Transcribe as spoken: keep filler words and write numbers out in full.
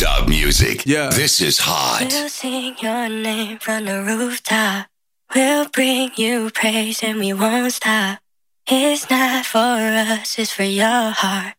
Dub music. Yeah. This is hot. We'll sing your name from the rooftop. We'll bring you praise and we won't stop. It's not for us, it's for your heart.